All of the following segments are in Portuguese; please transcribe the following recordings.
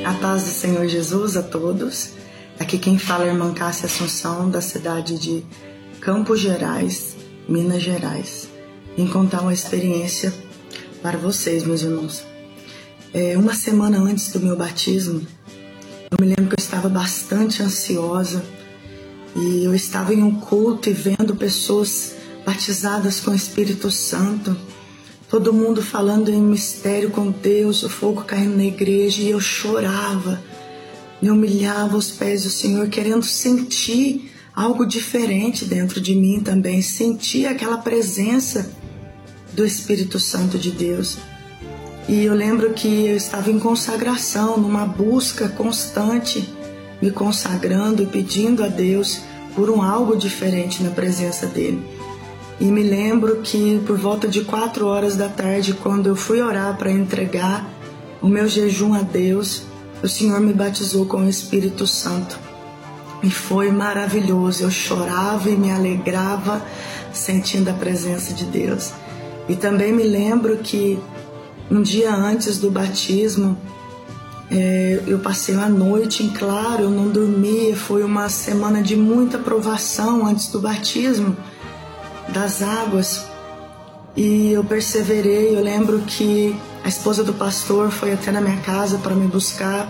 A paz do Senhor Jesus a todos. Aqui quem fala é a irmã Cássia Assunção, da cidade de Campos Gerais, Minas Gerais. Vim contar uma experiência para vocês, meus irmãos. Uma semana antes do meu batismo, eu me lembro que eu estava bastante ansiosa e eu estava em um culto e vendo pessoas batizadas com o Espírito Santo, todo mundo falando em mistério com Deus, o fogo caindo na igreja, e eu chorava, me humilhava aos pés do Senhor, querendo sentir algo diferente dentro de mim também, sentir aquela presença do Espírito Santo de Deus. E eu lembro que eu estava em consagração, numa busca constante, me consagrando e pedindo a Deus por algo diferente na presença dele. E me lembro que por volta de 4 horas da tarde, quando eu fui orar para entregar o meu jejum a Deus, o Senhor me batizou com o Espírito Santo. E foi maravilhoso, eu chorava e me alegrava sentindo a presença de Deus. E também me lembro que um dia antes do batismo, eu passei uma noite em claro, eu não dormia, foi uma semana de muita provação antes do batismo das águas, e eu perseverei. Eu lembro que a esposa do pastor foi até na minha casa para me buscar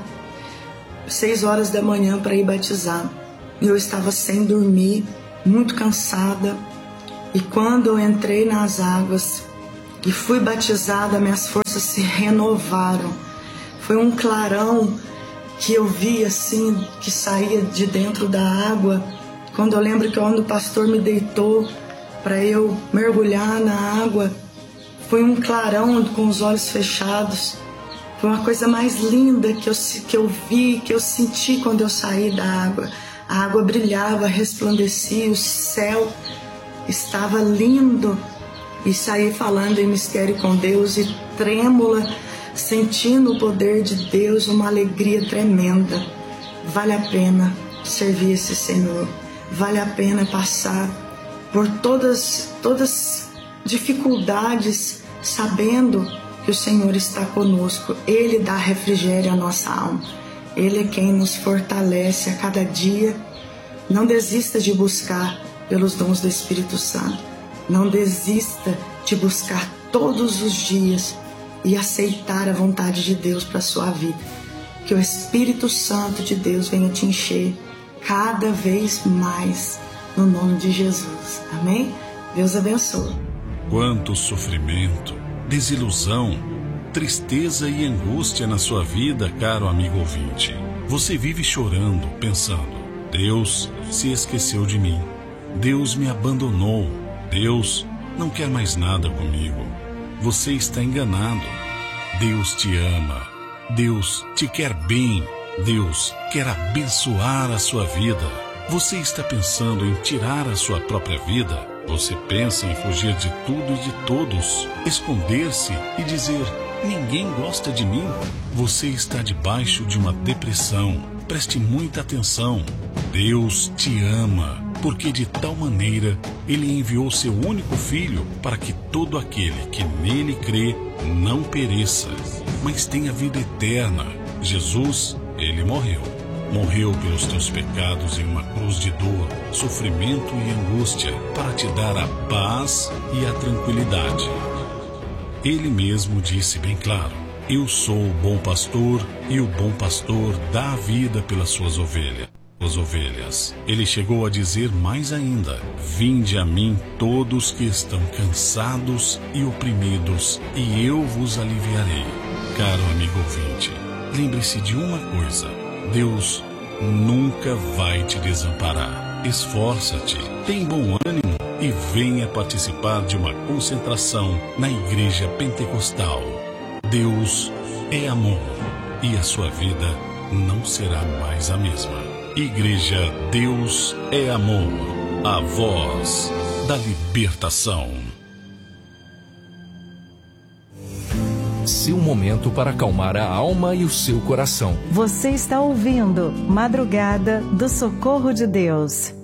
6 horas da manhã para ir batizar, e eu estava sem dormir, muito cansada, e quando eu entrei nas águas e fui batizada, minhas forças se renovaram. Foi um clarão que eu vi assim, que saía de dentro da água. Quando eu lembro que quando o pastor me deitou para eu mergulhar na água, foi um clarão com os olhos fechados. Foi uma coisa mais linda que eu vi, que eu senti quando eu saí da água. A água brilhava, resplandecia, o céu estava lindo. E saí falando em mistério com Deus e trêmula, sentindo o poder de Deus, uma alegria tremenda. Vale a pena servir esse Senhor. Vale a pena passar por todas dificuldades, sabendo que o Senhor está conosco. Ele dá refrigério à nossa alma. Ele é quem nos fortalece a cada dia. Não desista de buscar pelos dons do Espírito Santo. Não desista de buscar todos os dias e aceitar a vontade de Deus para a sua vida. Que o Espírito Santo de Deus venha te encher cada vez mais, no nome de Jesus. Amém? Deus abençoe. Quanto sofrimento, desilusão, tristeza e angústia na sua vida, caro amigo ouvinte. Você vive chorando, pensando: Deus se esqueceu de mim. Deus me abandonou. Deus não quer mais nada comigo. Você está enganado. Deus te ama. Deus te quer bem. Deus quer abençoar a sua vida. Você está pensando em tirar a sua própria vida? Você pensa em fugir de tudo e de todos, esconder-se e dizer: ninguém gosta de mim? Você está debaixo de uma depressão. Preste muita atenção. Deus te ama, porque de tal maneira Ele enviou seu único Filho para que todo aquele que nele crê não pereça, mas tenha vida eterna. Jesus, Ele morreu. Morreu pelos teus pecados em uma cruz de dor, sofrimento e angústia, para te dar a paz e a tranquilidade. Ele mesmo disse bem claro: eu sou o bom pastor, e o bom pastor dá a vida pelas suas ovelhas. Ele chegou a dizer mais ainda: vinde a mim todos que estão cansados e oprimidos, e eu vos aliviarei. Caro amigo ouvinte, lembre-se de uma coisa: Deus nunca vai te desamparar. Esforça-te, tem bom ânimo e venha participar de uma concentração na Igreja Pentecostal. Deus é amor e a sua vida não será mais a mesma. Igreja Deus é Amor, a voz da libertação. Seu momento para acalmar a alma e o seu coração. Você está ouvindo Madrugada do Socorro de Deus.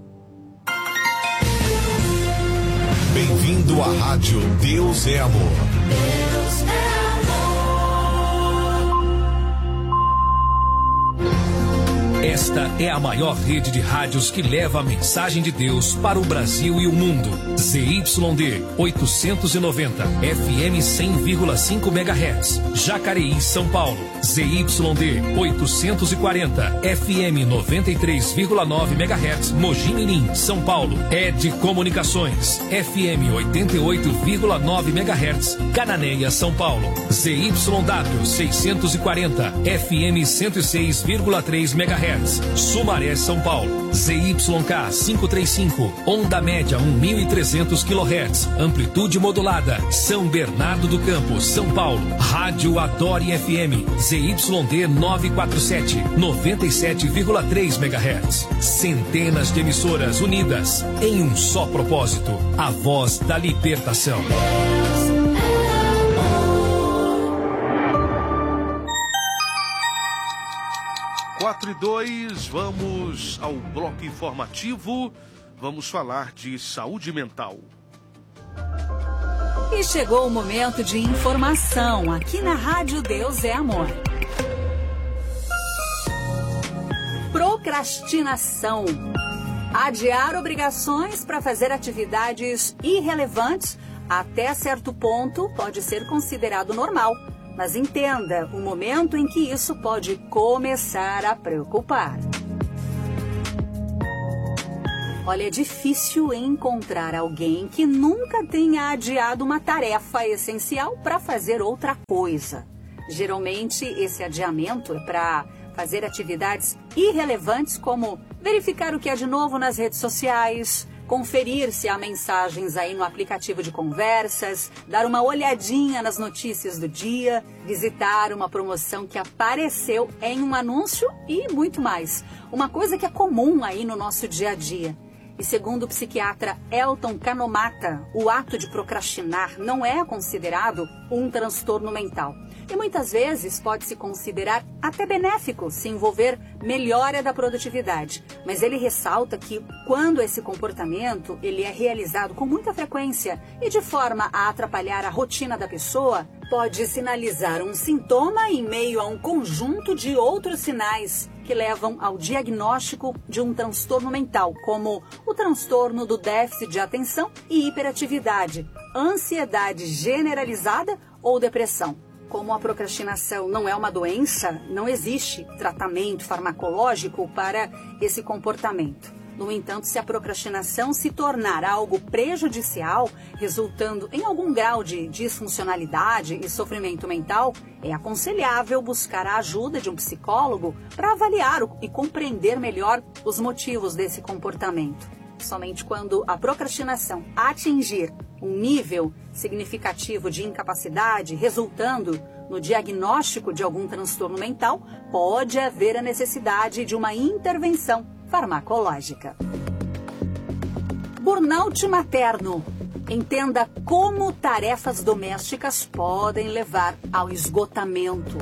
Bem-vindo à rádio Deus é Amor. Deus é amor. Esta é a maior rede de rádios que leva a mensagem de Deus para o Brasil e o mundo. ZYD 890, FM 100,5 MHz, Jacareí, São Paulo. ZYD 840, FM 93,9 MHz, Mogi Mirim, São Paulo. ED Comunicações, FM 88,9 MHz, Cananéia, São Paulo. ZYW 640, FM 106,3 MHz, Sumaré, São Paulo. ZYK 535, onda média 1.300 kHz, amplitude modulada, São Bernardo do Campo, São Paulo. Rádio Adore FM, ZYD 947, 97,3 MHz. Centenas de emissoras unidas em um só propósito, a voz da libertação. 4:02, vamos ao bloco informativo. Vamos falar de saúde mental. E chegou o momento de informação aqui na Rádio Deus é Amor. Procrastinação. Adiar obrigações para fazer atividades irrelevantes até certo ponto pode ser considerado normal. Mas entenda o momento em que isso pode começar a preocupar. Olha, é difícil encontrar alguém que nunca tenha adiado uma tarefa essencial para fazer outra coisa. Geralmente, esse adiamento é para fazer atividades irrelevantes como verificar o que há de novo nas redes sociais, conferir se há mensagens aí no aplicativo de conversas, dar uma olhadinha nas notícias do dia, visitar uma promoção que apareceu em um anúncio e muito mais. Uma coisa que é comum aí no nosso dia a dia. E segundo o psiquiatra Elton Canomata, o ato de procrastinar não é considerado um transtorno mental. E muitas vezes pode se considerar até benéfico se envolver melhora da produtividade. Mas ele ressalta que quando esse comportamento ele é realizado com muita frequência e de forma a atrapalhar a rotina da pessoa, pode sinalizar um sintoma em meio a um conjunto de outros sinais que levam ao diagnóstico de um transtorno mental, como o transtorno do déficit de atenção e hiperatividade, ansiedade generalizada ou depressão. Como a procrastinação não é uma doença, não existe tratamento farmacológico para esse comportamento. No entanto, se a procrastinação se tornar algo prejudicial, resultando em algum grau de disfuncionalidade e sofrimento mental, é aconselhável buscar a ajuda de um psicólogo para avaliar e compreender melhor os motivos desse comportamento. Somente quando a procrastinação atingir um nível significativo de incapacidade, resultando no diagnóstico de algum transtorno mental, pode haver a necessidade de uma intervenção farmacológica. Burnout materno. Entenda como tarefas domésticas podem levar ao esgotamento.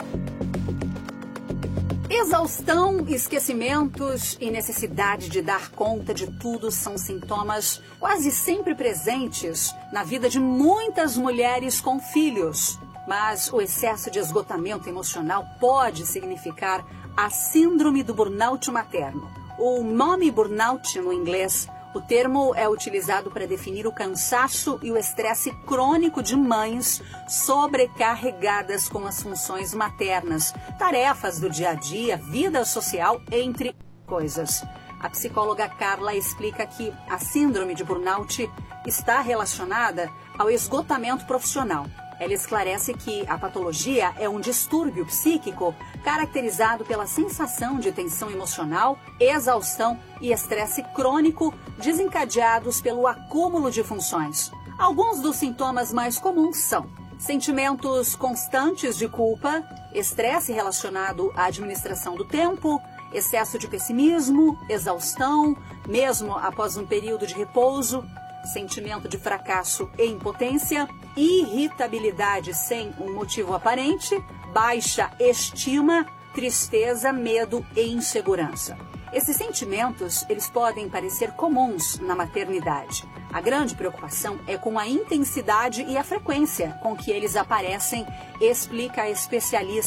Exaustão, esquecimentos e necessidade de dar conta de tudo são sintomas quase sempre presentes na vida de muitas mulheres com filhos. Mas o excesso de esgotamento emocional pode significar a síndrome do burnout materno. O mommy burnout no inglês. O termo é utilizado para definir o cansaço e o estresse crônico de mães sobrecarregadas com as funções maternas, tarefas do dia a dia, vida social, entre coisas. A psicóloga Carla explica que a síndrome de burnout está relacionada ao esgotamento profissional. Ela esclarece que a patologia é um distúrbio psíquico caracterizado pela sensação de tensão emocional, exaustão e estresse crônico desencadeados pelo acúmulo de funções. Alguns dos sintomas mais comuns são sentimentos constantes de culpa, estresse relacionado à administração do tempo, excesso de pessimismo, exaustão, mesmo após um período de repouso, sentimento de fracasso e impotência, irritabilidade sem um motivo aparente, baixa estima, tristeza, medo e insegurança. Esses sentimentos, eles podem parecer comuns na maternidade. A grande preocupação é com a intensidade e a frequência com que eles aparecem, explica a especialista.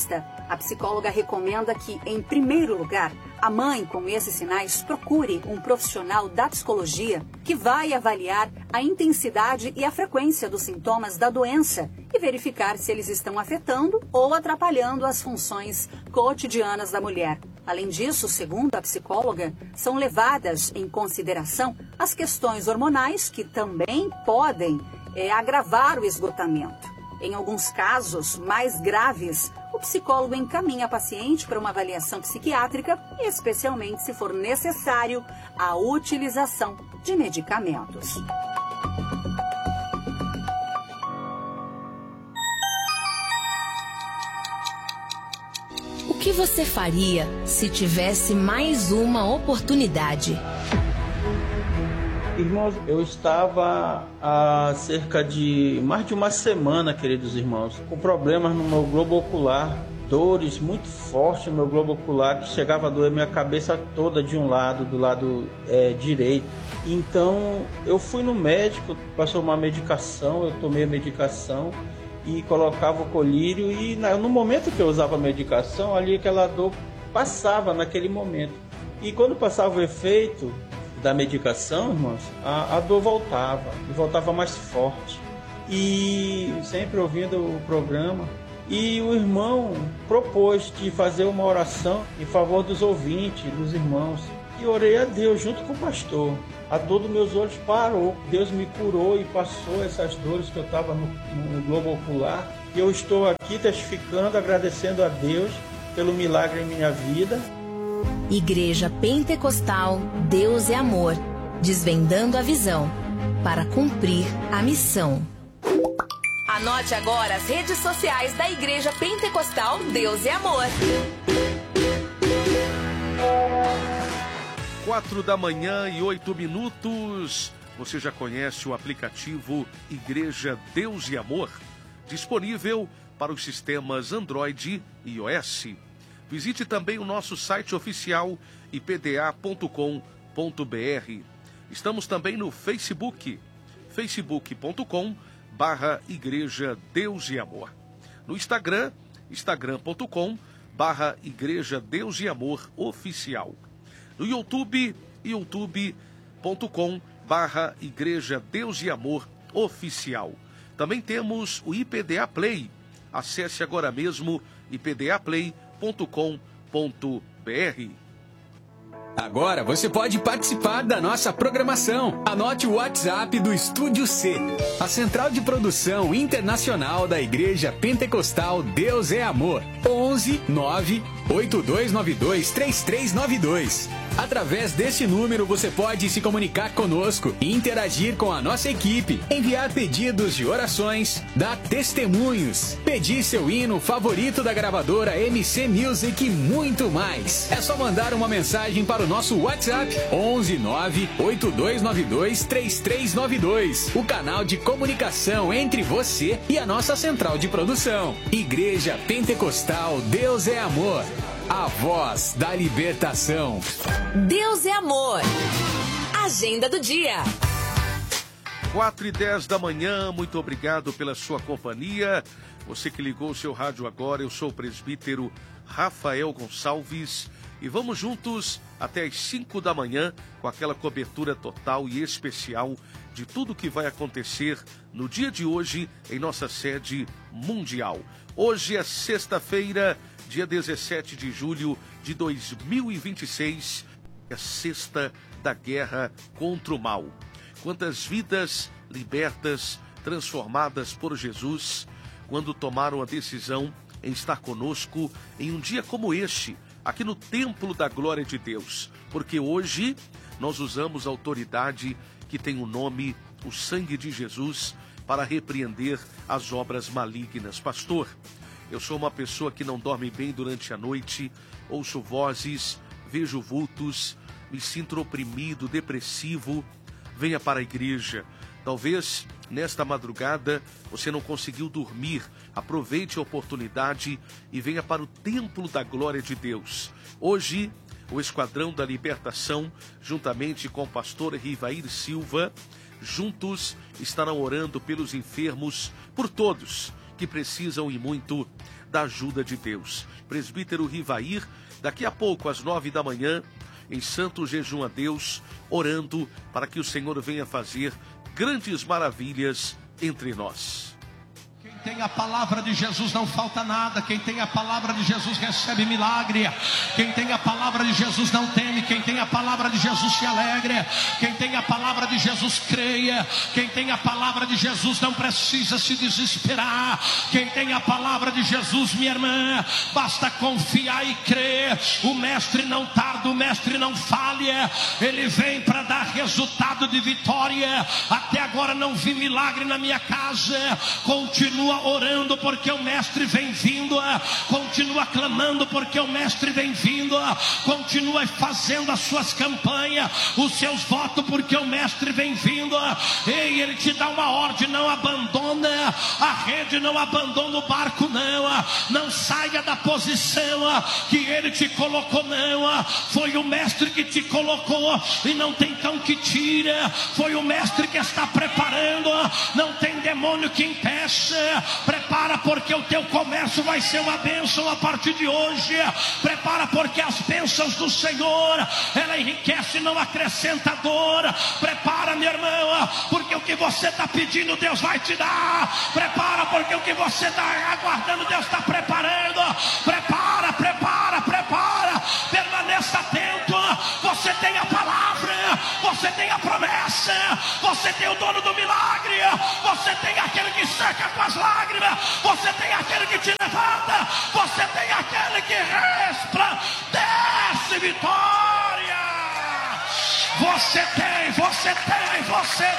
A psicóloga recomenda que, em primeiro lugar, a mãe com esses sinais procure um profissional da psicologia que vai avaliar a intensidade e a frequência dos sintomas da doença e verificar se eles estão afetando ou atrapalhando as funções cotidianas da mulher. Além disso, segundo a psicóloga, são levadas em consideração as questões hormonais que também podem agravar o esgotamento. Em alguns casos mais graves, o psicólogo encaminha a paciente para uma avaliação psiquiátrica, especialmente se for necessário a utilização de medicamentos. O que você faria se tivesse mais uma oportunidade? Irmãos, eu estava há cerca de mais de uma semana, queridos irmãos, com problemas no meu globo ocular, dores muito fortes no meu globo ocular, que chegava a doer minha cabeça toda de um lado, do lado direito. Então eu fui no médico, passou uma medicação, eu tomei a medicação e colocava o colírio e no momento que eu usava a medicação, ali aquela dor passava naquele momento. E quando passava o efeito da medicação, irmãos, a dor voltava, e voltava mais forte. E sempre ouvindo o programa, e o irmão propôs de fazer uma oração em favor dos ouvintes, dos irmãos. E orei a Deus junto com o pastor. A dor dos meus olhos parou. Deus me curou e passou essas dores que eu estava no globo ocular. E eu estou aqui testificando, agradecendo a Deus pelo milagre em minha vida. Igreja Pentecostal Deus é Amor, desvendando a visão para cumprir a missão. Anote agora as redes sociais da Igreja Pentecostal Deus é Amor. 4h08. Você já conhece o aplicativo Igreja Deus e Amor? Disponível para os sistemas Android e iOS. Visite também o nosso site oficial ipda.com.br. Estamos também no Facebook, facebook.com/Igreja Deus e Amor. No Instagram, instagram.com/Igreja Deus e Amor Oficial. No YouTube, youtube.com/Igreja Deus e Amor Oficial. Também temos o IPDA Play. Acesse agora mesmo ipdaplay.com.br. Agora você pode participar da nossa programação. Anote o WhatsApp do Estúdio C, a central de produção internacional da Igreja Pentecostal Deus é Amor. 11 9 8292 3392. Através deste número você pode se comunicar conosco e interagir com a nossa equipe, enviar pedidos de orações, dar testemunhos, pedir seu hino favorito da gravadora MC Music e muito mais. É só mandar uma mensagem para o nosso WhatsApp 11 9 8292 3392, o canal de comunicação entre você e a nossa central de produção. Igreja Pentecostal Deus é Amor, a voz da libertação. Deus é Amor. Agenda do dia. 4h10, muito obrigado pela sua companhia. Você que ligou o seu rádio agora, eu sou o presbítero Rafael Gonçalves e vamos juntos até as 5 da manhã com aquela cobertura total e especial de tudo que vai acontecer no dia de hoje em nossa sede mundial. Hoje é sexta-feira, dia 17 de julho de 2026, é a sexta da guerra contra o mal. Quantas vidas libertas, transformadas por Jesus, quando tomaram a decisão em estar conosco em um dia como este, aqui no Templo da Glória de Deus. Porque hoje nós usamos a autoridade que tem o nome, o sangue de Jesus, para repreender as obras malignas. Pastor, eu sou uma pessoa que não dorme bem durante a noite, ouço vozes, vejo vultos, me sinto oprimido, depressivo. Venha para a igreja. Talvez nesta madrugada você não conseguiu dormir. Aproveite a oportunidade e venha para o Templo da Glória de Deus. Hoje, o Esquadrão da Libertação, juntamente com o pastor Rivair Silva, juntos estarão orando pelos enfermos, por todos que precisam e muito da ajuda de Deus. Presbítero Rivair, daqui a pouco, às 9 da manhã, em santo jejum a Deus, orando para que o Senhor venha fazer grandes maravilhas entre nós. Quem tem a palavra de Jesus não falta nada. Quem tem a palavra de Jesus recebe milagre. Quem tem a palavra de Jesus não teme. Quem tem a palavra de Jesus se alegra. Quem tem a palavra de Jesus creia. Quem tem a palavra de Jesus não precisa se desesperar. Quem tem a palavra de Jesus, minha irmã, basta confiar e crer. O mestre não tarda, o mestre não falha. Ele vem para dar resultado de vitória. Até agora não vi milagre na minha casa. Continua orando porque o mestre vem vindo. Continua clamando porque o mestre vem vindo. Continua fazendo as suas campanhas, os seus votos, porque o mestre vem vindo. Ei, ele te dá uma ordem: não abandona a rede, não abandona o barco, não saia da posição que ele te colocou, não. Foi o mestre que te colocou e não tem cão que tira. Foi o mestre que está preparando, não tem demônio que impeça. Prepara porque o teu comércio vai ser uma bênção a partir de hoje. Prepara porque as bênçãos do Senhor, ela enriquece, não acrescenta dor. Prepara, minha irmã, porque o que você está pedindo Deus vai te dar. Prepara porque o que você está aguardando Deus está preparando. Prepara, prepara, prepara. Permaneça atento. Você tem a palavra, você tem a promessa, você tem o dono do milagre, você tem aquele que seca com as lágrimas, você tem aquele que te levanta, você tem aquele que resplandece vitória. Você tem, você tem, você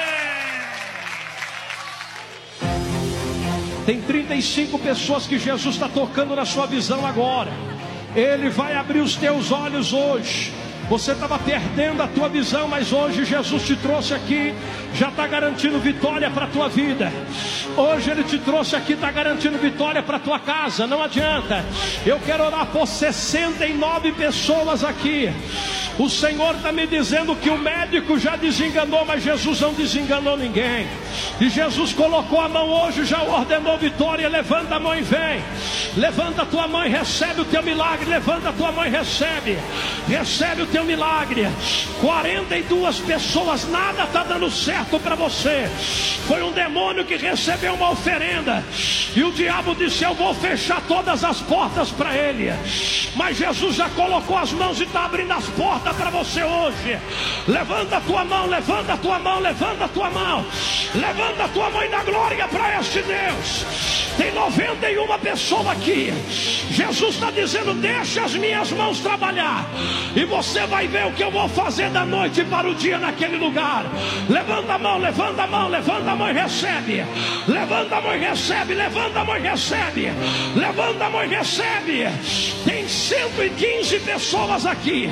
tem. Tem 35 pessoas que Jesus está tocando na sua visão agora. Ele vai abrir os teus olhos hoje. Você estava perdendo a tua visão, mas hoje Jesus te trouxe aqui, já está garantindo vitória para a tua vida. Hoje Ele te trouxe aqui, está garantindo vitória para a tua casa. Não adianta. Eu quero orar por 69 pessoas aqui. O Senhor está me dizendo que o médico já desenganou, mas Jesus não desenganou ninguém. E Jesus colocou a mão hoje, já ordenou vitória. Levanta a mão e vem. Levanta a tua mão e recebe o teu milagre. Levanta a tua mão e recebe. Recebe o teu milagre. 42 pessoas, nada está dando certo para você. Foi um demônio que recebeu uma oferenda e o diabo disse: eu vou fechar todas as portas para ele. Mas Jesus já colocou as mãos e está abrindo as portas para você hoje. Levanta a tua mão, levanta a tua mão, levanta a tua mão, levanta a tua mão e dá glória para este Deus. Tem 91 pessoas aqui. Jesus está dizendo: deixa as minhas mãos trabalhar e você vai ver o que eu vou fazer da noite para o dia naquele lugar. Levanta a mão, levanta a mão, levanta a mão e recebe. Levanta a mão e recebe, levanta a mão e recebe. Levanta a mão e recebe. Tem 115 pessoas aqui.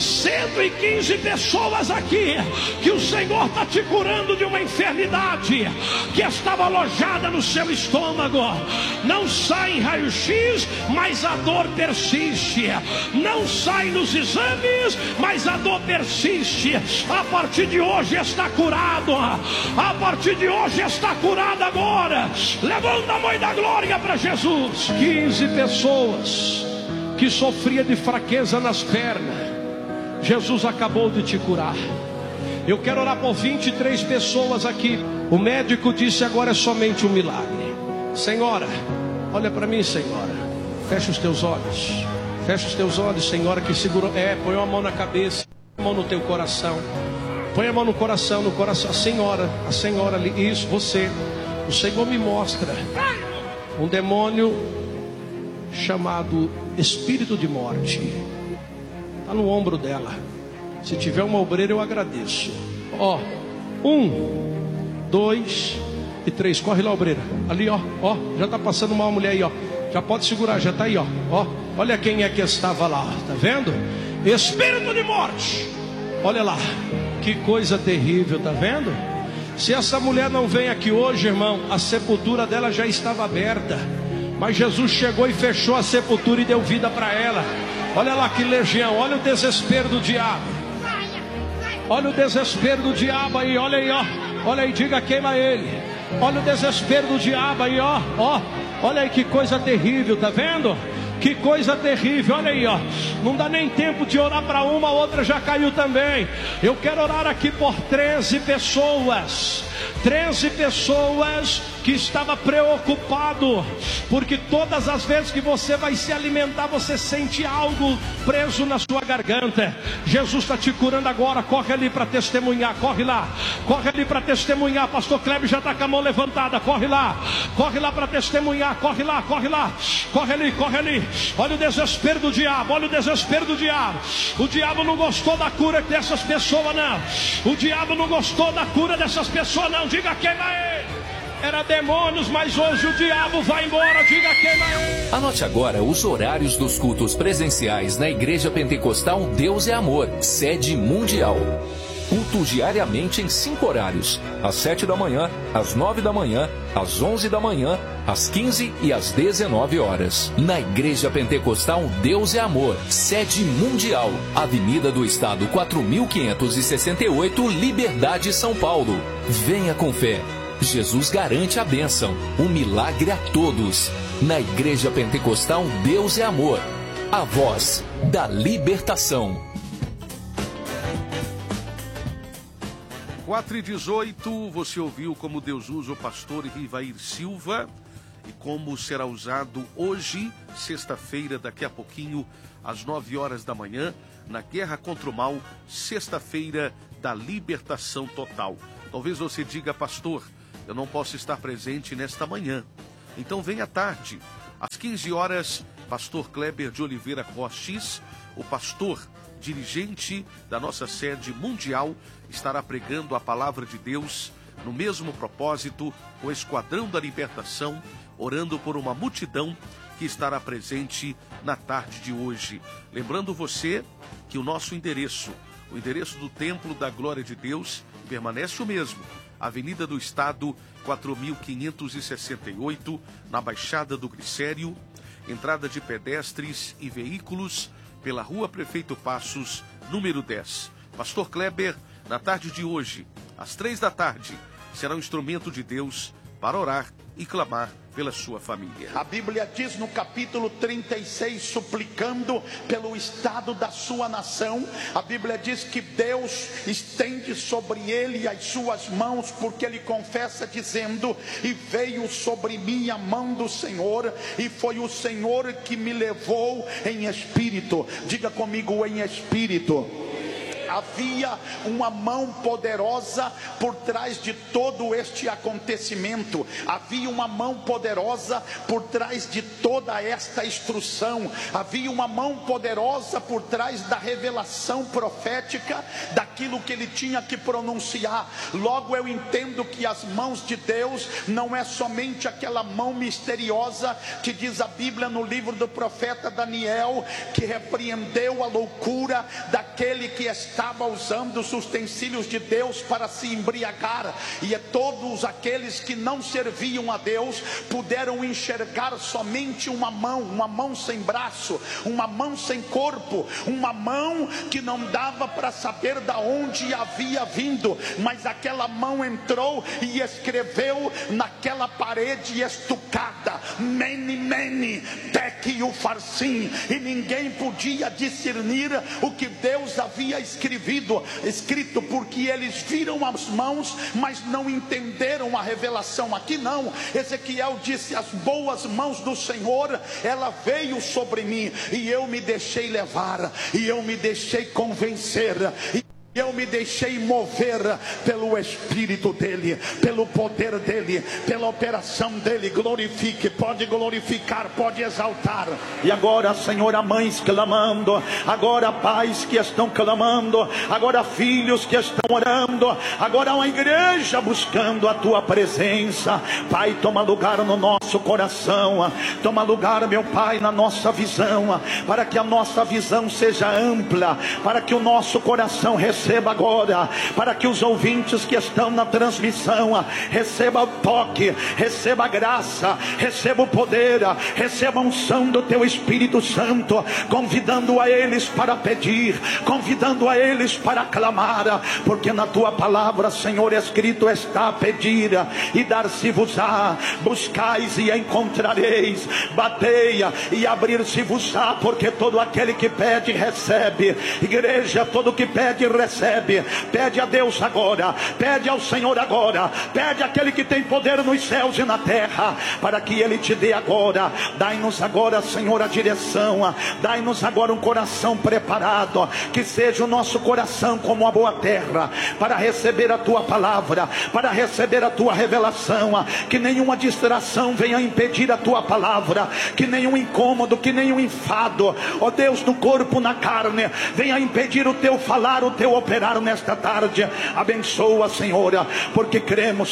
115 pessoas aqui que o Senhor está te curando de uma enfermidade que estava alojada no seu estômago. Não sai em raio-x, mas a dor persiste. Não sai nos exames, mas a dor persiste. A partir de hoje está curado. A partir de hoje está curado agora. Levanta a mão e dá glória para Jesus. 15 pessoas que sofria de fraqueza nas pernas, Jesus acabou de te curar. Eu quero orar por 23 pessoas aqui. O médico disse: agora é somente um milagre. Senhora, olha para mim, senhora. Fecha os teus olhos. Fecha os teus olhos, senhora, que segurou. Põe uma mão na cabeça, a mão no teu coração. Põe a mão no coração, no coração. A senhora ali, isso, você. O Senhor me mostra um demônio chamado espírito de morte. Está no ombro dela. Se tiver uma obreira, eu agradeço. 1, 2 e 3. Corre lá, obreira. Ali, ó. Já está passando uma mulher aí, ó. Já pode segurar, já está aí, ó. Olha quem é que estava lá. Tá vendo? Espírito de morte. Olha lá. Que coisa terrível, tá vendo? Se essa mulher não vem aqui hoje, irmão, a sepultura dela já estava aberta. Mas Jesus chegou e fechou a sepultura e deu vida para ela. Olha lá que legião. Olha o desespero do diabo. Olha o desespero do diabo aí. Olha aí, ó. Olha aí, diga: queima ele. Olha o desespero do diabo aí, ó. Olha aí que coisa terrível, tá vendo? Que coisa terrível, olha aí, ó. Não dá nem tempo de orar para uma, a outra já caiu também. Eu quero orar aqui por 13 pessoas. 13 pessoas que estavam preocupados, porque todas as vezes que você vai se alimentar, você sente algo preso na sua garganta. Jesus está te curando agora. Corre ali para testemunhar, corre lá ali para testemunhar. Pastor Kleber já está com a mão levantada, corre lá para testemunhar, corre lá, corre ali. Olha o desespero do diabo, o diabo não gostou da cura dessas pessoas, não. O diabo não gostou da cura dessas pessoas, não. Diga queima ele. Era demônios, mas hoje o diabo vai embora. Diga queima ele. Anote agora os horários dos cultos presenciais na Igreja Pentecostal Deus é Amor, sede mundial. Cultos diariamente em 5 horários: às 7 da manhã, às 9 da manhã, às 11 da manhã, às 15 e às 19 horas. Na Igreja Pentecostal Deus é Amor, sede mundial, Avenida do Estado 4568, Liberdade, São Paulo. Venha com fé. Jesus garante a bênção, o milagre a todos. Na Igreja Pentecostal Deus é Amor, a voz da libertação. 4h18, você ouviu como Deus usa o pastor Rivair Silva e como será usado hoje, sexta-feira, daqui a pouquinho, às 9 horas da manhã, na Guerra contra o Mal, sexta-feira da libertação total. Talvez você diga: pastor, eu não posso estar presente nesta manhã. Então venha à tarde, às 15 horas, pastor Kleber de Oliveira Rostes, o pastor dirigente da nossa sede mundial, estará pregando a palavra de Deus no mesmo propósito, com o Esquadrão da Libertação, orando por uma multidão que estará presente na tarde de hoje. Lembrando você que o nosso endereço, o endereço do Templo da Glória de Deus, permanece o mesmo. Avenida do Estado, 4568, na Baixada do Glicério, entrada de pedestres e veículos pela Rua Prefeito Passos, número 10. Pastor Kleber, na tarde de hoje, às 3 da tarde, será um instrumento de Deus para orar e clamar pela sua família. A Bíblia diz no capítulo 36, suplicando pelo estado da sua nação. A Bíblia diz que Deus estende sobre ele as suas mãos, porque ele confessa dizendo: e veio sobre mim a mão do Senhor, e foi o Senhor que me levou em espírito. Diga comigo: em espírito. Havia uma mão poderosa por trás de todo este acontecimento. Havia uma mão poderosa por trás de toda esta instrução. Havia uma mão poderosa por trás da revelação profética, daquilo que ele tinha que pronunciar. Logo eu entendo que as mãos de Deus não é somente aquela mão misteriosa que diz a Bíblia no livro do profeta Daniel, que repreendeu a loucura daquele que estava usando os utensílios de Deus para se embriagar, e todos aqueles que não serviam a Deus puderam enxergar somente uma mão sem braço, uma mão sem corpo, uma mão que não dava para saber da onde havia vindo, mas aquela mão entrou e escreveu naquela parede estucada: Mene, Mene, Tekel Upharsin, e ninguém podia discernir o que Deus havia escrito, porque eles viram as mãos, mas não entenderam a revelação. Aqui não, Ezequiel disse: as boas mãos do Senhor, ela veio sobre mim, e eu me deixei levar, e eu me deixei convencer, eu me deixei mover pelo Espírito dele, pelo poder dele, pela operação dele. Glorifique, pode glorificar, pode exaltar. E agora, Senhor, há mães clamando, agora pais que estão clamando, agora filhos que estão orando, agora uma igreja buscando a tua presença. Pai, toma lugar no nosso coração, toma lugar, meu Pai, na nossa visão, para que a nossa visão seja ampla, para que o nosso coração receba receba agora, para que os ouvintes que estão na transmissão receba o toque, receba a graça, receba o poder, receba a unção do teu Espírito Santo, convidando a eles para pedir, convidando a eles para clamar, porque na tua palavra, Senhor, escrito está: pedir e dar-se-vos-á, buscais e encontrareis, bateia e abrir-se-vos-á, porque todo aquele que pede recebe. Igreja, todo que pede recebe. Pede a Deus agora, pede ao Senhor agora, pede àquele que tem poder nos céus e na terra, para que Ele te dê agora. Dai-nos agora, Senhor, a direção, dai-nos agora um coração preparado, que seja o nosso coração como a boa terra, para receber a tua palavra, para receber a tua revelação, que nenhuma distração venha impedir a tua palavra, que nenhum incômodo, que nenhum enfado, ó Deus, no corpo, na carne, venha impedir o teu falar, o teu operar nesta tarde. Abençoa, Senhor, porque cremos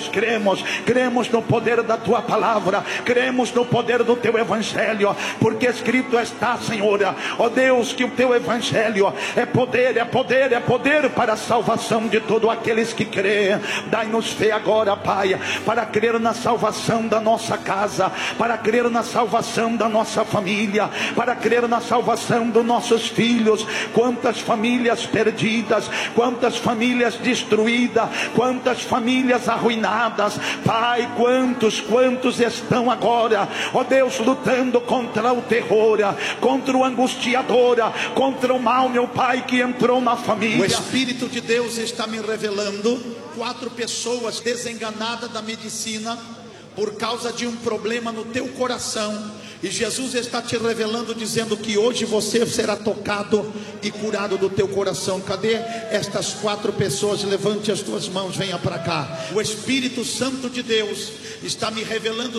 no poder da tua palavra, cremos no poder do teu evangelho, porque escrito está, Senhor, ó Deus, que o teu evangelho é poder para a salvação de todos aqueles que creem. Dai-nos fé agora, Pai, para crer na salvação da nossa casa, para crer na salvação da nossa família, para crer na salvação dos nossos filhos. Quantas famílias perdidas, quantas famílias destruídas, quantas famílias arruinadas, Pai, quantos estão agora, ó Deus, lutando contra o terror, contra o angustiador, contra o mal, meu Pai, que entrou na família. O Espírito de Deus está me revelando 4 pessoas desenganadas da medicina por causa de um problema no teu coração, e Jesus está te revelando, dizendo que hoje você será tocado e curado do teu coração. Cadê estas 4 pessoas? Levante as tuas mãos, venha para cá. O Espírito Santo de Deus está me revelando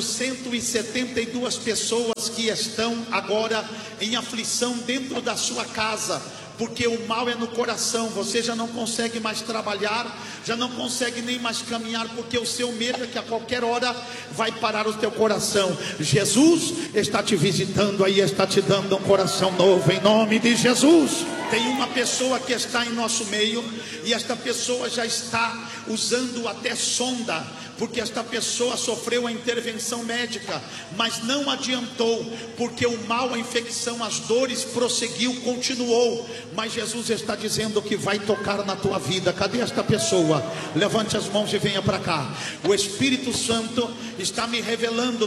172 pessoas que estão agora em aflição dentro da sua casa, porque o mal é no coração. Você já não consegue mais trabalhar, já não consegue nem mais caminhar, porque o seu medo é que a qualquer hora vai parar o teu coração. Jesus está te visitando aí, está te dando um coração novo, em nome de Jesus. Tem uma pessoa que está em nosso meio, e esta pessoa já está usando até sonda, porque esta pessoa sofreu a intervenção médica, mas não adiantou, porque o mal, a infecção, as dores prosseguiu, continuou. Mas Jesus está dizendo que vai tocar na tua vida. Cadê esta pessoa? Levante as mãos e venha para cá. O Espírito Santo está me revelando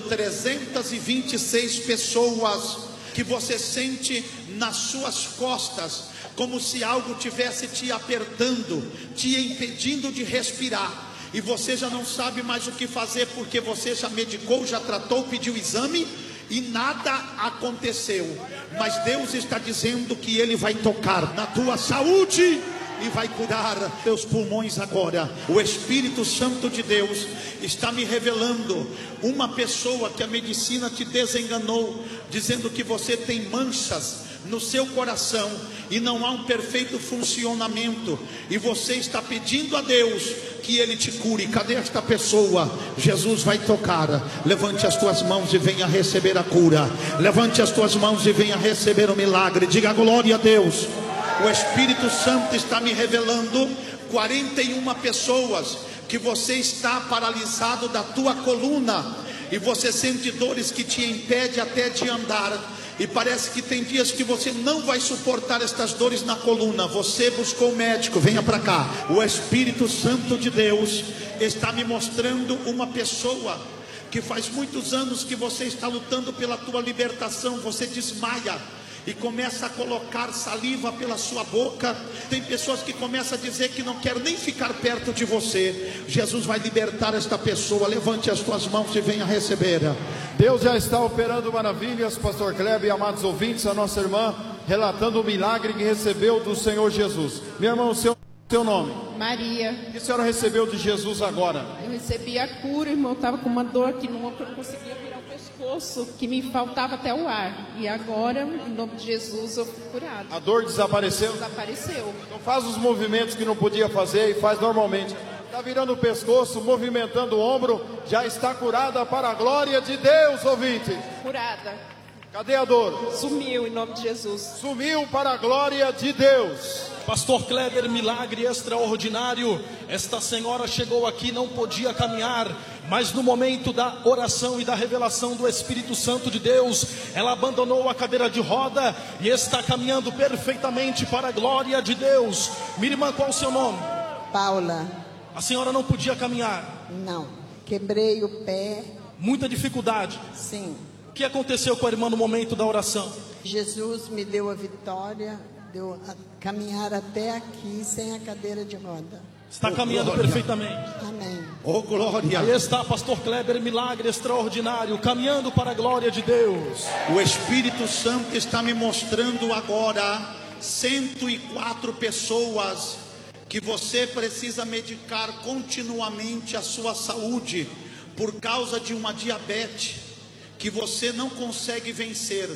326 pessoas que você sente nas suas costas, como se algo tivesse te apertando, te impedindo de respirar, e você já não sabe mais o que fazer, porque você já medicou, já tratou, pediu exame e nada aconteceu. Mas Deus está dizendo que Ele vai tocar na tua saúde e vai curar teus pulmões agora. O Espírito Santo de Deus está me revelando uma pessoa que a medicina te desenganou, dizendo que você tem manchas no seu coração e não há um perfeito funcionamento, e você está pedindo a Deus que Ele te cure. Cadê esta pessoa? Jesus vai tocar. Levante as tuas mãos e venha receber a cura. Levante as tuas mãos e venha receber o milagre. Diga glória a Deus. O Espírito Santo está me revelando 41 pessoas que você está paralisado da tua coluna, e você sente dores que te impedem até de andar, e parece que tem dias que você não vai suportar estas dores na coluna. Você buscou o médico, venha para cá. O Espírito Santo de Deus está me mostrando uma pessoa que faz muitos anos que você está lutando pela tua libertação. Você desmaia e começa a colocar saliva pela sua boca. Tem pessoas que começam a dizer que não querem nem ficar perto de você. Jesus vai libertar esta pessoa. Levante as tuas mãos e venha receber. Deus já está operando maravilhas, pastor Kleber e amados ouvintes. A nossa irmã relatando o milagre que recebeu do Senhor Jesus. Minha irmã, o seu nome? Maria. O que a senhora recebeu de Jesus agora? Eu recebi a cura, irmão. Eu estava com uma dor que não conseguia virar o pescoço, que me faltava até o ar. E agora, em nome de Jesus, eu fui curada. A dor desapareceu? Desapareceu. Então faz os movimentos que não podia fazer e faz normalmente. Está virando o pescoço, movimentando o ombro, já está curada para a glória de Deus, ouvinte. Curada. Cadê a dor? Sumiu, em nome de Jesus. Sumiu para a glória de Deus. Pastor Kleber, milagre extraordinário. Esta senhora chegou aqui, não podia caminhar, mas no momento da oração e da revelação do Espírito Santo de Deus, ela abandonou a cadeira de roda e está caminhando perfeitamente para a glória de Deus. Minha irmã, qual o seu nome? Paula. A senhora não podia caminhar? Não, quebrei o pé. Muita dificuldade? Sim. O que aconteceu com a irmã no momento da oração? Jesus me deu a vitória, deu a caminhar até aqui sem a cadeira de roda. Está caminhando perfeitamente. Amém. Oh, glória. Aí está, pastor Kleber, milagre extraordinário, caminhando para a glória de Deus. O Espírito Santo está me mostrando agora 104 pessoas que você precisa medicar continuamente a sua saúde por causa de uma diabetes que você não consegue vencer.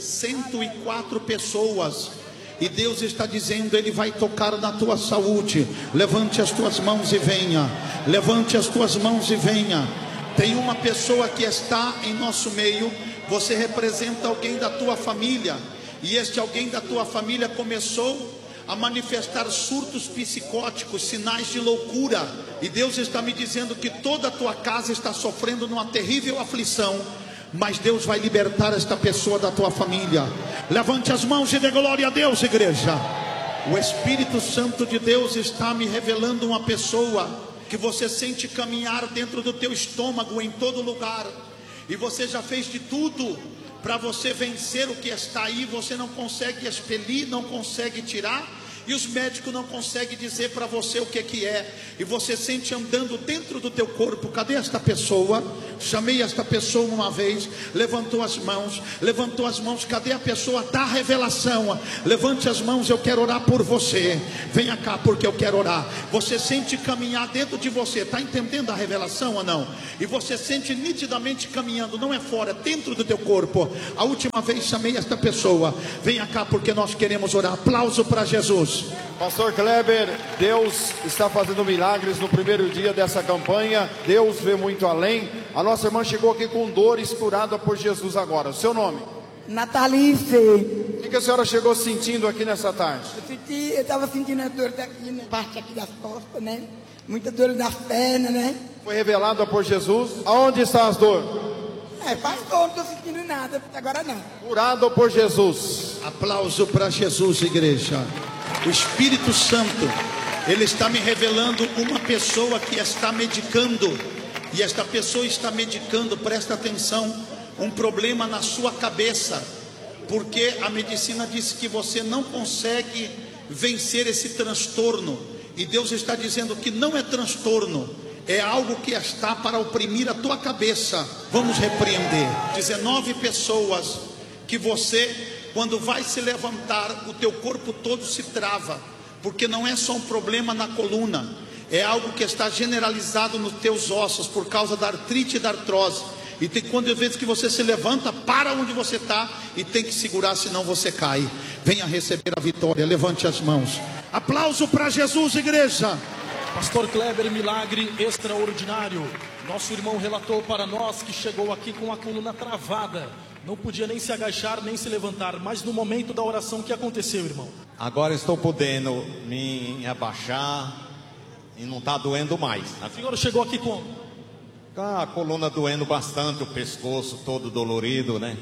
104 pessoas. E Deus está dizendo, Ele vai tocar na tua saúde. Levante as tuas mãos e venha. Levante as tuas mãos e venha. Tem uma pessoa que está em nosso meio. Você representa alguém da tua família. E este alguém da tua família começou a manifestar surtos psicóticos, sinais de loucura. E Deus está me dizendo que toda a tua casa está sofrendo numa terrível aflição. Mas Deus vai libertar esta pessoa da tua família. Levante as mãos e dê glória a Deus, igreja. O Espírito Santo de Deus está me revelando uma pessoa que você sente caminhar dentro do teu estômago, em todo lugar. E você já fez de tudo para você vencer o que está aí. Você não consegue expelir, não consegue tirar. E os médicos não conseguem dizer para você o que é. E você sente andando dentro do teu corpo. Cadê esta pessoa? Chamei esta pessoa uma vez. Levantou as mãos. Levantou as mãos. Cadê a pessoa da revelação? Levante as mãos, eu quero orar por você. Venha cá porque eu quero orar. Você sente caminhar dentro de você. Está entendendo a revelação ou não? E você sente nitidamente caminhando. Não é fora, dentro do teu corpo. A última vez chamei esta pessoa. Venha cá porque nós queremos orar. Aplauso para Jesus. Pastor Kleber, Deus está fazendo milagres no primeiro dia dessa campanha. Deus vê muito além. A nossa irmã chegou aqui com dores, curada por Jesus agora. O seu nome? Natalice. O que a senhora chegou sentindo aqui nessa tarde? Eu estava sentindo a dor daqui, na parte aqui das costas, né? Muita dor nas pernas, né? Foi revelada por Jesus. Aonde estão as dores? Pastor, não estou sentindo nada, agora não. Curado por Jesus. Aplauso para Jesus, igreja. O Espírito Santo, Ele está me revelando uma pessoa que está medicando. E esta pessoa está medicando, presta atenção, um problema na sua cabeça. Porque a medicina disse que você não consegue vencer esse transtorno. E Deus está dizendo que não é transtorno, é algo que está para oprimir a tua cabeça. Vamos repreender. 19 pessoas que você, quando vai se levantar, o teu corpo todo se trava. Porque não é só um problema na coluna, é algo que está generalizado nos teus ossos por causa da artrite e da artrose. E tem quando vezes que você se levanta, para onde você está e tem que segurar, senão você cai. Venha receber a vitória, levante as mãos. Aplauso para Jesus, igreja. Pastor Kleber, milagre extraordinário. Nosso irmão relatou para nós que chegou aqui com a coluna travada. Não podia nem se agachar, nem se levantar. Mas no momento da oração, o que aconteceu, irmão? Agora estou podendo me abaixar e não está doendo mais. A senhora chegou aqui com? Tá a coluna doendo bastante, o pescoço todo dolorido, né?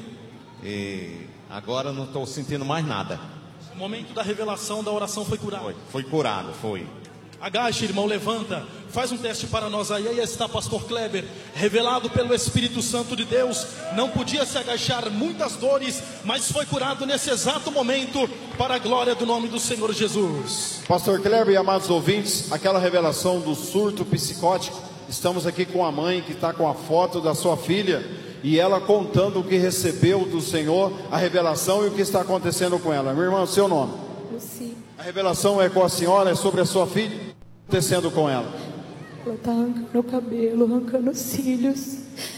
E agora não estou sentindo mais nada. No momento da revelação, da oração, foi curado? Foi curado, foi. Agache, irmão, levanta. Faz um teste para nós aí. Aí está pastor Kleber, revelado pelo Espírito Santo de Deus. Não podia se agachar, muitas dores, mas foi curado nesse exato momento, para a glória do nome do Senhor Jesus. Pastor Kleber e amados ouvintes, aquela revelação do surto psicótico. Estamos aqui com a mãe que está com a foto da sua filha, e ela contando o que recebeu do Senhor, a revelação e o que está acontecendo com ela. Meu irmão, seu nome? Luci. A revelação é com a senhora, é sobre a sua filha. O que está acontecendo com ela? Ela está arrancando o cabelo, arrancando os cílios,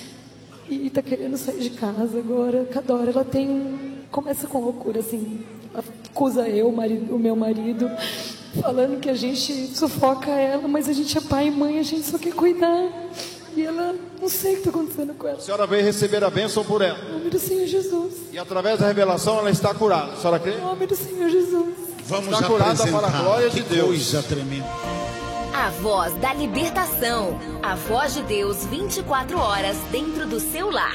e está querendo sair de casa agora. Cada hora ela começa com loucura, assim. Ela acusa o meu marido, falando que a gente sufoca ela, mas a gente é pai e mãe, a gente só quer cuidar. E ela, não sei o que está acontecendo com ela. A senhora veio receber a bênção por ela. Em nome do Senhor Jesus. E através da revelação ela está curada. A senhora crê? Em nome do Senhor Jesus. Vamos está curada para a glória de que Deus. Coisa tremenda. A voz da libertação. A voz de Deus 24 horas dentro do seu lar.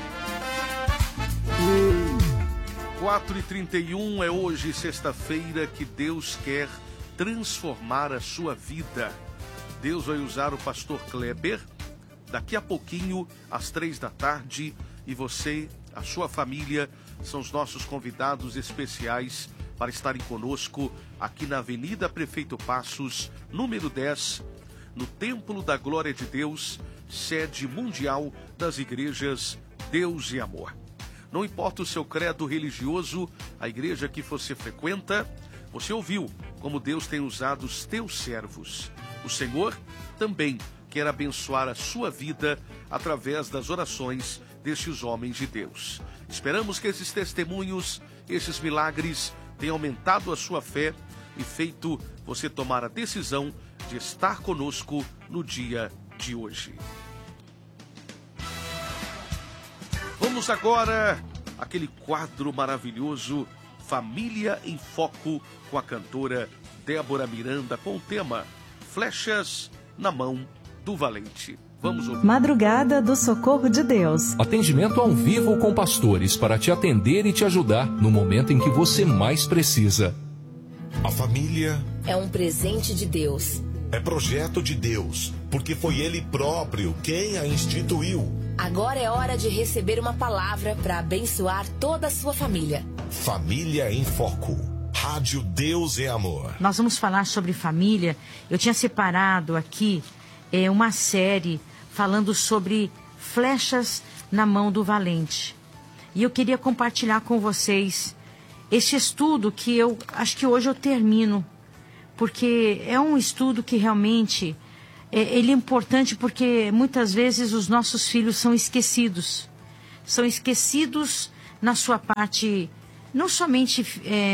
4h31 é hoje, sexta-feira, que Deus quer transformar a sua vida. Deus vai usar o pastor Kleber daqui a pouquinho, às 15h, e você, a sua família, são os nossos convidados especiais para estarem conosco aqui na Avenida Prefeito Passos, número 10, no Templo da Glória de Deus, sede mundial das igrejas Deus e Amor. Não importa o seu credo religioso, a igreja que você frequenta, você ouviu como Deus tem usado os teus servos. O Senhor também quer abençoar a sua vida através das orações destes homens de Deus. Esperamos que esses testemunhos, esses milagres, tenham aumentado a sua fé e feito você tomar a decisão de estar conosco no dia de hoje. Vamos agora àquele quadro maravilhoso, Família em Foco, com a cantora Débora Miranda, com o tema Flechas na Mão do Valente. Vamos ouvir. Madrugada do Socorro de Deus. Atendimento ao vivo com pastores para te atender e te ajudar no momento em que você mais precisa. A família é um presente de Deus. É projeto de Deus, porque foi Ele próprio quem a instituiu. Agora é hora de receber uma palavra para abençoar toda a sua família. Família em Foco. Rádio Deus é Amor. Nós vamos falar sobre família. Eu tinha separado aqui uma série falando sobre flechas na mão do valente. E eu queria compartilhar com vocês esse estudo que eu acho que hoje eu termino. Porque é um estudo que realmente ele é importante, porque muitas vezes os nossos filhos são esquecidos. São esquecidos na sua parte, não somente,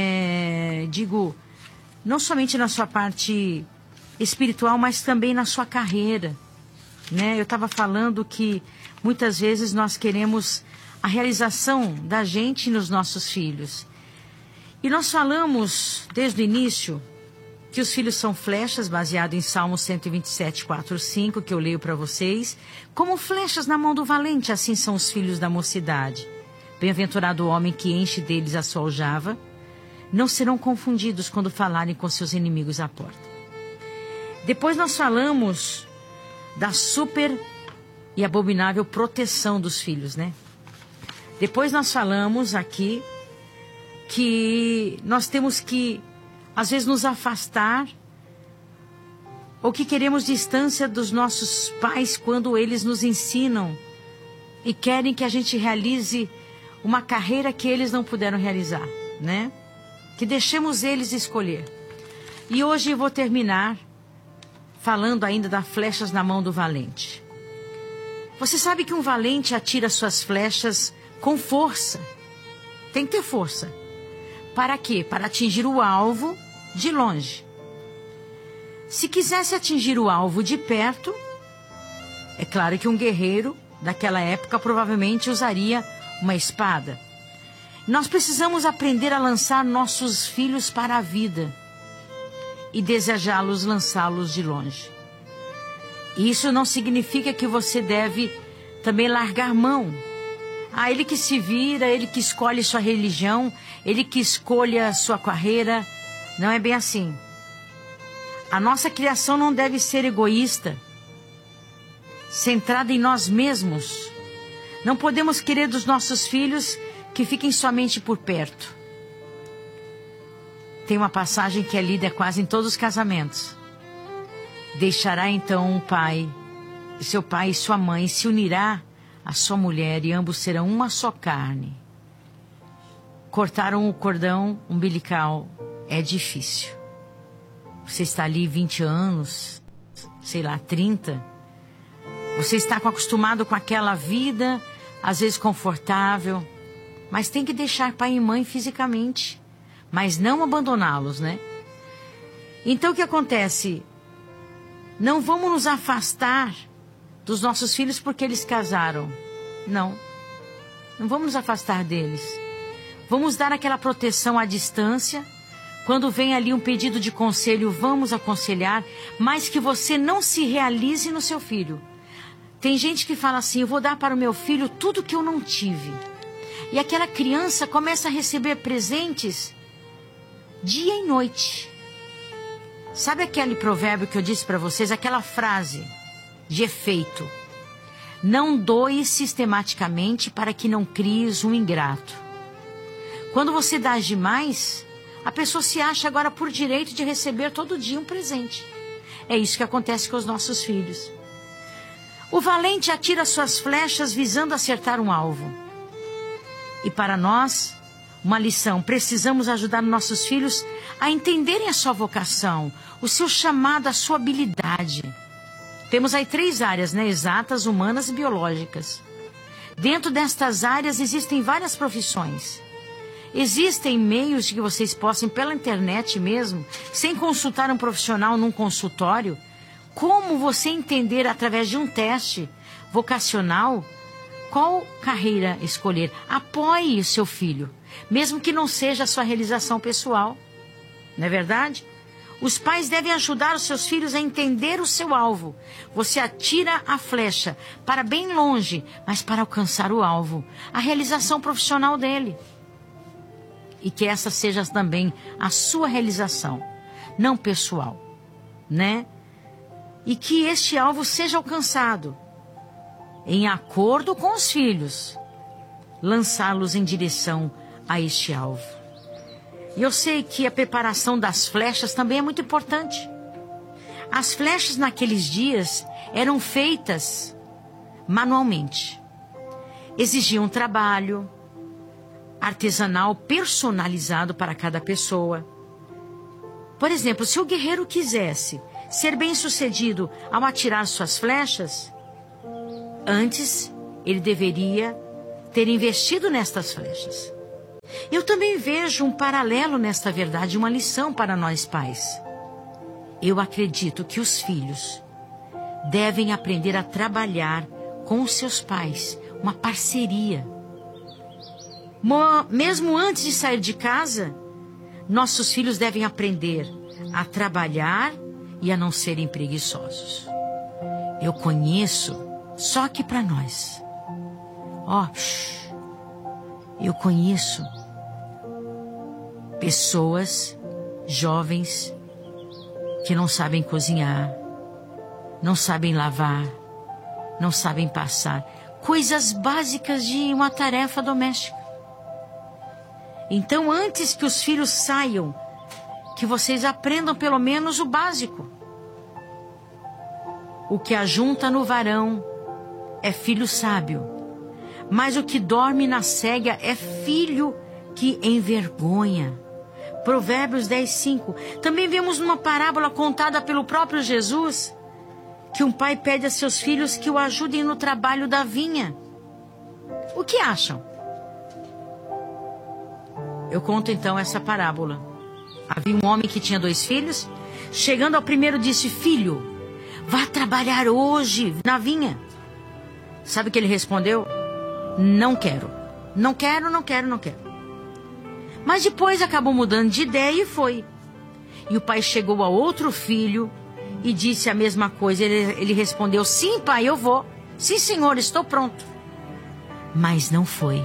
não somente na sua parte espiritual, mas também na sua carreira. Né? Eu estava falando que muitas vezes nós queremos a realização da gente nos nossos filhos. E nós falamos desde o início que os filhos são flechas, baseado em Salmo 127, 4, 5, que eu leio para vocês. Como flechas na mão do valente, assim são os filhos da mocidade. Bem-aventurado o homem que enche deles a sua aljava. Não serão confundidos quando falarem com seus inimigos à porta. Depois nós falamos da super e abominável proteção dos filhos, né? Depois nós falamos aqui que nós temos que às vezes nos afastar, ou que queremos distância dos nossos pais quando eles nos ensinam e querem que a gente realize uma carreira que eles não puderam realizar, né? Que deixemos eles escolher. E hoje eu vou terminar falando ainda das flechas na mão do valente. Você sabe que um valente atira suas flechas com força. Tem que ter força. Para quê? Para atingir o alvo de longe. Se quisesse atingir o alvo de perto, é claro que um guerreiro daquela época provavelmente usaria uma espada. Nós precisamos aprender a lançar nossos filhos para a vida e desejá-los lançá-los de longe. Isso não significa que você deve também largar mão. Ele que se vira, ele que escolhe sua religião, ele que escolha sua carreira. Não é bem assim. A nossa criação não deve ser egoísta, centrada em nós mesmos. Não podemos querer dos nossos filhos que fiquem somente por perto. Tem uma passagem que é lida quase em todos os casamentos. Deixará então o pai, seu pai e sua mãe, se unirá a sua mulher e ambos serão uma só carne. Cortaram o cordão umbilical. É difícil. Você está ali 20 anos, sei lá, 30. Você está acostumado com aquela vida, às vezes confortável, mas tem que deixar pai e mãe fisicamente, mas não abandoná-los, né? Então o que acontece? Não vamos nos afastar dos nossos filhos porque eles casaram. Não vamos nos afastar deles. Vamos dar aquela proteção à distância, Quando vem ali um pedido de conselho, vamos aconselhar, mas que você não se realize no seu filho. Tem gente que fala assim, eu vou dar para o meu filho tudo que eu não tive. E aquela criança começa a receber presentes dia e noite. Sabe aquele provérbio que eu disse para vocês? Aquela frase de efeito. Não doe sistematicamente para que não cries um ingrato. Quando você dá demais, a pessoa se acha agora por direito de receber todo dia um presente. É isso que acontece com os nossos filhos. O valente atira suas flechas visando acertar um alvo. E para nós, uma lição, precisamos ajudar nossos filhos a entenderem a sua vocação, o seu chamado, a sua habilidade. Temos aí 3 áreas, né? Exatas, humanas e biológicas. Dentro destas áreas existem várias profissões. Existem meios de que vocês possam, pela internet mesmo, sem consultar um profissional num consultório, como você entender através de um teste vocacional qual carreira escolher. Apoie o seu filho, mesmo que não seja a sua realização pessoal. Não é verdade? Os pais devem ajudar os seus filhos a entender o seu alvo. Você atira a flecha para bem longe, mas para alcançar o alvo, a realização profissional dele. E que essa seja também a sua realização, não pessoal, né? E que este alvo seja alcançado em acordo com os filhos, lançá-los em direção a este alvo. E eu sei que a preparação das flechas também é muito importante. As flechas naqueles dias eram feitas manualmente. Exigiam trabalho artesanal personalizado para cada pessoa. Por exemplo, se o guerreiro quisesse ser bem-sucedido ao atirar suas flechas, antes ele deveria ter investido nestas flechas. Eu também vejo um paralelo nesta verdade, uma lição para nós pais. Eu acredito que os filhos devem aprender a trabalhar com os seus pais, uma parceria. Mesmo antes de sair de casa, nossos filhos devem aprender a trabalhar e a não serem preguiçosos. Eu conheço, só que para nós. Eu conheço pessoas, jovens, que não sabem cozinhar, não sabem lavar, não sabem passar. Coisas básicas de uma tarefa doméstica. Então, antes que os filhos saiam, que vocês aprendam pelo menos o básico. O que ajunta no varão é filho sábio, mas o que dorme na cega é filho que envergonha. Provérbios 10:5. Também vemos numa parábola contada pelo próprio Jesus que um pai pede a seus filhos que o ajudem no trabalho da vinha. O que acham? Eu conto então essa parábola. Havia um homem que tinha 2 filhos. Chegando ao primeiro disse: filho, vá trabalhar hoje na vinha. Sabe o que ele respondeu? Não quero. Não quero, não quero, não quero. Mas depois acabou mudando de ideia e foi. E o pai chegou a outro filho e disse a mesma coisa. Ele respondeu: sim, pai, eu vou. Sim, senhor, estou pronto. Mas não foi.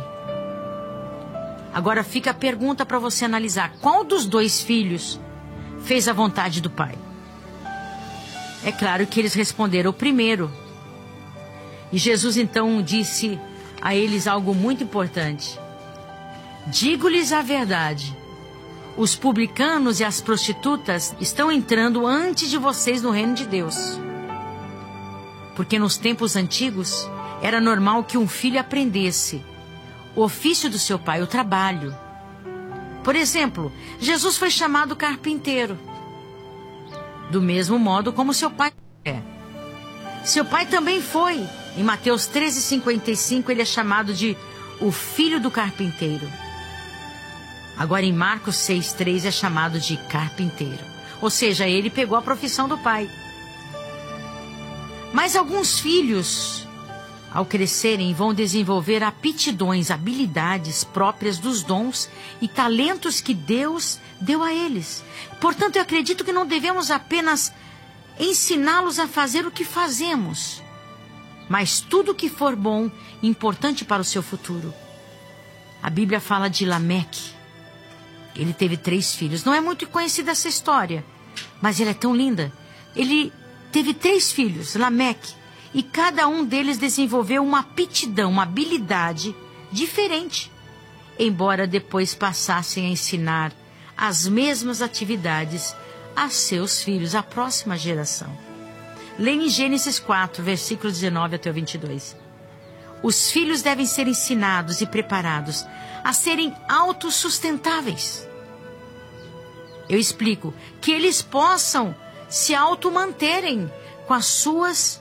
Agora fica a pergunta para você analisar. Qual dos 2 filhos fez a vontade do pai? É claro que eles responderam o primeiro. E Jesus então disse a eles algo muito importante. Digo-lhes a verdade. Os publicanos e as prostitutas estão entrando antes de vocês no reino de Deus. Porque nos tempos antigos era normal que um filho aprendesse o ofício do seu pai, o trabalho. Por exemplo, Jesus foi chamado carpinteiro. Do mesmo modo como seu pai é. Seu pai também foi. Em Mateus 13:55 ele é chamado de o filho do carpinteiro. Agora em Marcos 6:3 é chamado de carpinteiro. Ou seja, ele pegou a profissão do pai. Mas alguns filhos, Ao crescerem, vão desenvolver aptidões, habilidades próprias dos dons e talentos que Deus deu a eles. Portanto, eu acredito que não devemos apenas ensiná-los a fazer o que fazemos, mas tudo o que for bom e importante para o seu futuro. A Bíblia fala de Lameque. Ele teve 3 filhos. Não é muito conhecida essa história, mas ela é tão linda. Ele teve 3 filhos, Lameque. E cada um deles desenvolveu uma aptidão, uma habilidade diferente, embora depois passassem a ensinar as mesmas atividades a seus filhos, a próxima geração. Leia em Gênesis 4, versículos 19 até o 22. Os filhos devem ser ensinados e preparados a serem autossustentáveis. Eu explico que eles possam se automanterem com as suas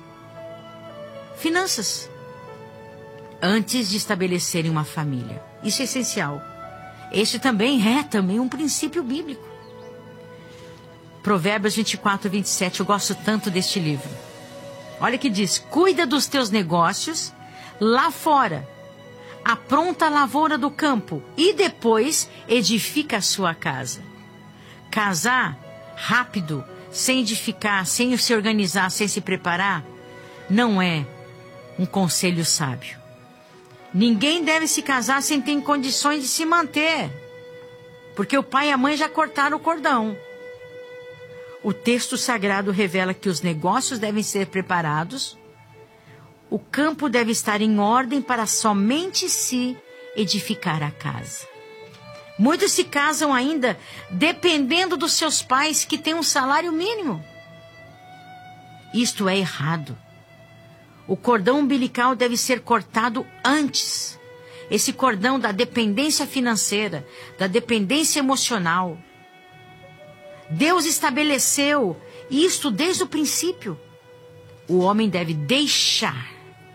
finanças antes de estabelecerem uma família. Isso é essencial. Este também é um princípio bíblico. Provérbios 24, 27, eu gosto tanto deste livro. Olha que diz: cuida dos teus negócios lá fora, apronta a lavoura do campo e depois edifica a sua casa. Casar rápido, sem edificar, sem se organizar, sem se preparar, não é um conselho sábio. Ninguém deve se casar sem ter condições de se manter, porque o pai e a mãe já cortaram o cordão. O texto sagrado revela que os negócios devem ser preparados, o campo deve estar em ordem para somente se edificar a casa. Muitos se casam ainda dependendo dos seus pais, que têm um salário mínimo. Isto é errado. O cordão umbilical deve ser cortado antes. Esse cordão da dependência financeira, da dependência emocional. Deus estabeleceu isto desde o princípio. O homem deve deixar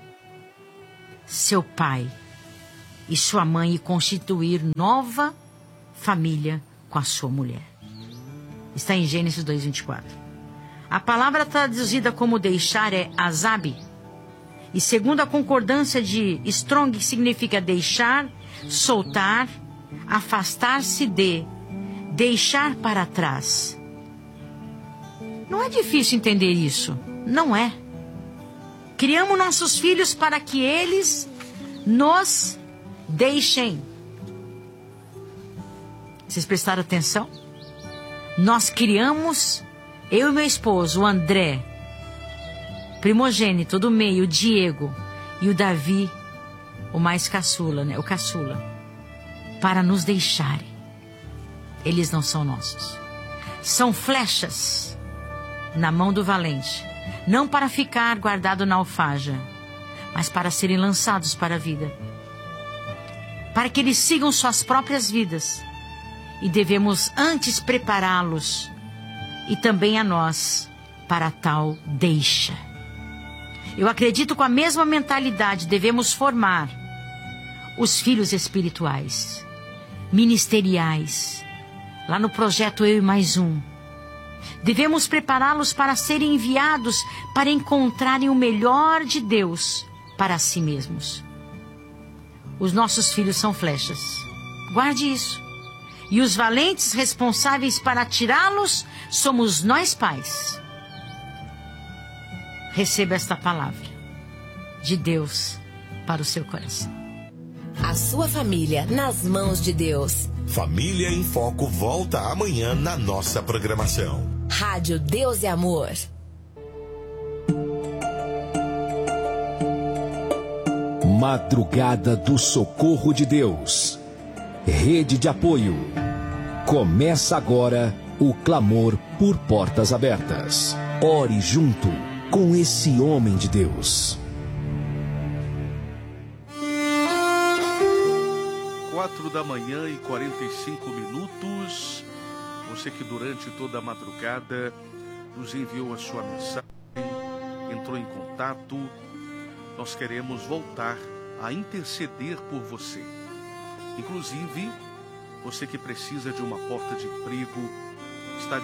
seu pai e sua mãe e constituir nova família com a sua mulher. Está em Gênesis 2:24. A palavra traduzida como deixar é azab. E segundo a concordância de Strong, significa deixar, soltar, afastar-se de, deixar para trás. Não é difícil entender isso, não é. Criamos nossos filhos para que eles nos deixem. Vocês prestaram atenção? Nós criamos, eu e meu esposo, o André, primogênito do meio, o Diego, e o Davi, o mais caçula, né? O caçula, para nos deixarem. Eles não são nossos. São flechas na mão do valente, não para ficar guardado na alfaja, mas para serem lançados para a vida, para que eles sigam suas próprias vidas. E devemos antes prepará-los, e também a nós, para tal deixa. Eu acredito que com a mesma mentalidade devemos formar os filhos espirituais, ministeriais, lá no projeto Eu e Mais Um. Devemos prepará-los para serem enviados para encontrarem o melhor de Deus para si mesmos. Os nossos filhos são flechas. Guarde isso. E os valentes responsáveis para atirá-los somos nós pais. Receba esta palavra de Deus para o seu coração. A sua família nas mãos de Deus. Família em Foco volta amanhã na nossa programação. Rádio Deus e Amor. Madrugada do Socorro de Deus. Rede de apoio. Começa agora o clamor por portas abertas. Ore junto com esse homem de Deus. 4h45. Você que durante toda a madrugada nos enviou a sua mensagem, entrou em contato. Nós queremos voltar a interceder por você. Inclusive, você que precisa de uma porta de emprego, está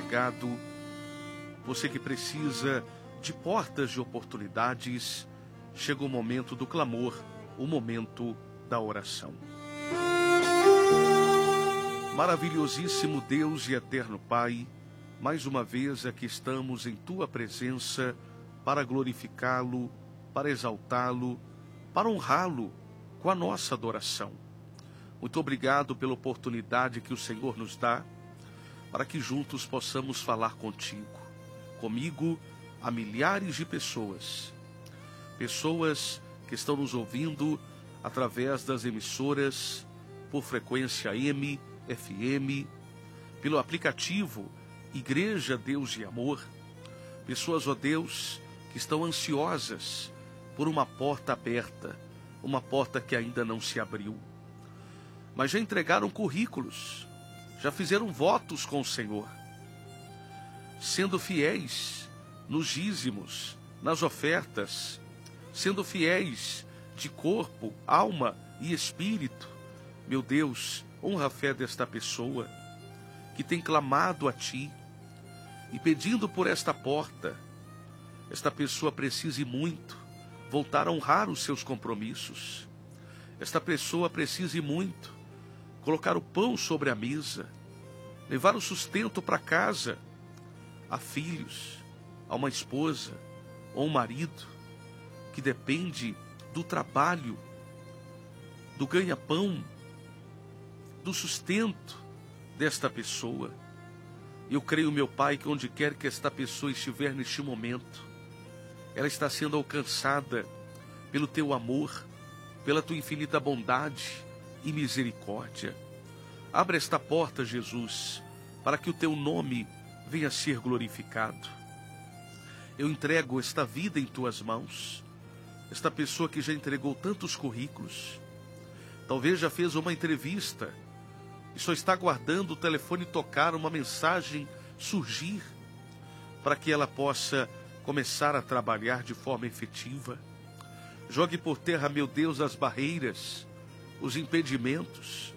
desempregado, você que precisa de portas de oportunidades, chega o momento do clamor, o momento da oração. Maravilhosíssimo Deus e eterno Pai, mais uma vez aqui estamos em Tua presença para glorificá-lo, para exaltá-lo, para honrá-lo com a nossa adoração. Muito obrigado pela oportunidade que o Senhor nos dá para que juntos possamos falar contigo, comigo, a milhares de pessoas que estão nos ouvindo através das emissoras, por frequência AM, FM, pelo aplicativo Igreja Deus e Amor, pessoas, ó Deus, que estão ansiosas por uma porta aberta, uma porta que ainda não se abriu, mas já entregaram currículos, já fizeram votos com o Senhor, sendo fiéis nos dízimos, nas ofertas, sendo fiéis de corpo, alma e espírito. Meu Deus, honra a fé desta pessoa que tem clamado a Ti e pedindo por esta porta. Esta pessoa precisa muito voltar a honrar os seus compromissos. Esta pessoa precisa muito colocar o pão sobre a mesa, levar o sustento para casa, a filhos, a uma esposa ou um marido que depende do trabalho, do ganha-pão, do sustento desta pessoa. Eu creio, meu Pai, que onde quer que esta pessoa estiver neste momento, ela está sendo alcançada pelo Teu amor, pela Tua infinita bondade e misericórdia. Abra esta porta, Jesus, para que o Teu nome venha a ser glorificado. Eu entrego esta vida em Tuas mãos, esta pessoa que já entregou tantos currículos, talvez já fez uma entrevista e só está aguardando o telefone tocar, uma mensagem surgir, para que ela possa começar a trabalhar de forma efetiva. Jogue por terra, meu Deus, as barreiras, os impedimentos,